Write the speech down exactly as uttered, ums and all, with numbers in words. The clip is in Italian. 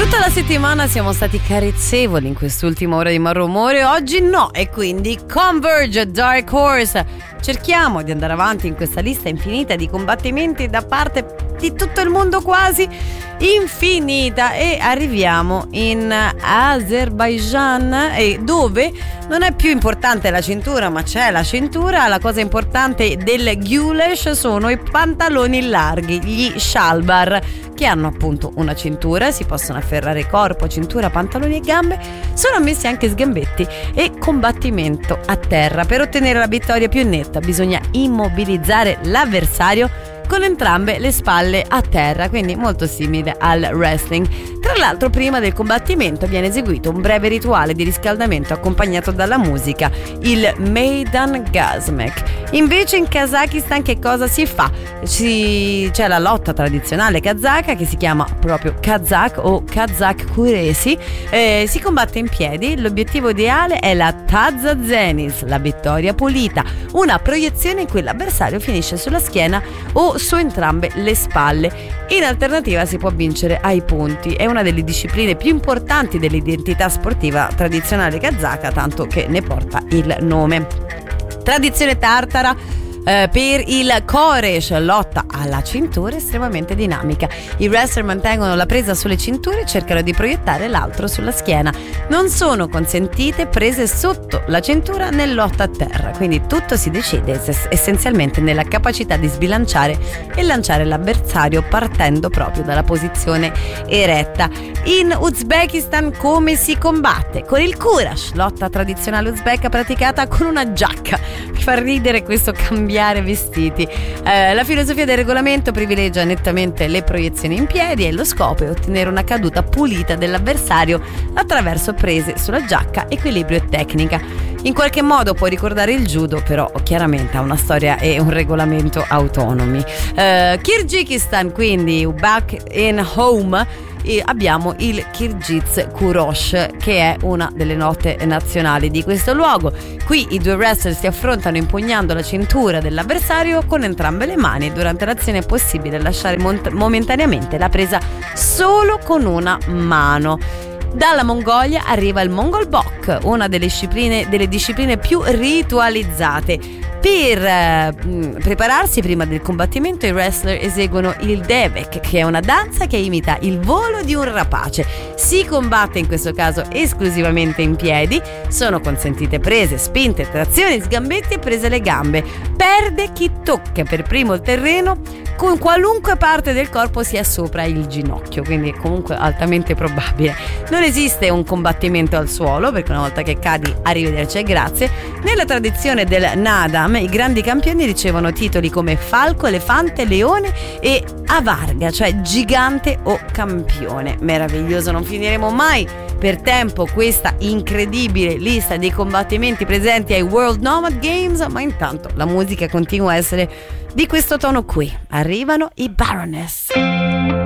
Tutta la settimana siamo stati carezzevoli in quest'ultima ora di Malrumore, oggi no, e quindi Converge, Dark Horse. Cerchiamo di andare avanti in questa lista infinita di combattimenti da parte di tutto il mondo, quasi infinita, e arriviamo in Azerbaijan, e dove non è più importante la cintura, ma c'è la cintura. La cosa importante del Gulesh sono i pantaloni larghi, gli shalbar, che hanno appunto una cintura, si possono afferrare corpo, cintura, pantaloni e gambe, sono ammessi anche sgambetti e combattimento a terra. Per ottenere la vittoria più netta bisogna immobilizzare l'avversario con entrambe le spalle a terra, quindi molto simile al wrestling. Tra l'altro, prima del combattimento viene eseguito un breve rituale di riscaldamento accompagnato dalla musica, il Maidan Gazmek. Invece in Kazakistan che cosa si fa? Si... c'è la lotta tradizionale kazaka che si chiama proprio Kazak o Kazak Kuresi, eh, si combatte in piedi. L'obiettivo ideale è la Tazza Zenis, la vittoria pulita, una proiezione in cui l'avversario finisce sulla schiena o su entrambe le spalle. In alternativa si può vincere ai punti. È una delle discipline più importanti dell'identità sportiva tradizionale kazaka, tanto che ne porta il nome. Tradizione tartara Eh, per il Koresh, lotta alla cintura estremamente dinamica. I wrestler mantengono la presa sulle cinture e cercano di proiettare l'altro sulla schiena. Non sono consentite prese sotto la cintura nel lotta a terra, quindi tutto si decide essenzialmente nella capacità di sbilanciare e lanciare l'avversario partendo proprio dalla posizione eretta. In Uzbekistan come si combatte? Con il Kurash, lotta tradizionale uzbeka praticata con una giacca. Mi fa ridere questo cambiare vestiti. Eh, la filosofia del regolamento privilegia nettamente le proiezioni in piedi e lo scopo è ottenere una caduta pulita dell'avversario attraverso prese sulla giacca, equilibrio e tecnica. In qualche modo può ricordare il judo, però chiaramente ha una storia e un regolamento autonomi. Eh, Kirghizistan, quindi back in home, e abbiamo il Kirgiz Kurosh, che è una delle note nazionali di questo luogo. Qui i due wrestler si affrontano impugnando la cintura dell'avversario con entrambe le mani. Durante l'azione è possibile lasciare mont- momentaneamente la presa solo con una mano. Dalla Mongolia arriva il Mongol Bok, una delle discipline, delle discipline più ritualizzate. Per eh, prepararsi prima del combattimento, i wrestler eseguono il Devek, che è una danza che imita il volo di un rapace. Si combatte in questo caso esclusivamente in piedi, sono consentite prese, spinte, trazioni, sgambetti e prese alle gambe. Perde chi tocca per primo il terreno con qualunque parte del corpo sia sopra il ginocchio, quindi è comunque altamente probabile. Non esiste un combattimento al suolo, perché una volta che cadi arrivederci e grazie. Nella tradizione del Nadam i grandi campioni ricevono titoli come falco, elefante, leone e avarga, cioè gigante o campione. Meraviglioso, non finiremo mai per tempo questa incredibile lista dei combattimenti presenti ai World Nomad Games, ma intanto la musica continua a essere di questo tono qui. Arrivano i Baroness.